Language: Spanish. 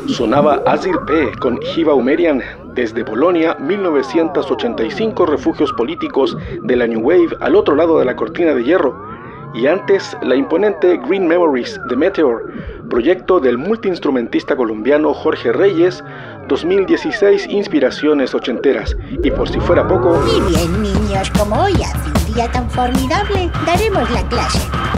Sonaba Azir P. con Hiva Umerian desde Bolonia, 1985, refugios políticos de la New Wave al otro lado de la cortina de hierro. Y antes, la imponente Green Memories de Meteor, proyecto del multiinstrumentista colombiano Jorge Reyes, 2016, inspiraciones ochenteras. Y por si fuera poco... Y bien, niños, como hoy hace un día tan formidable, daremos la clase.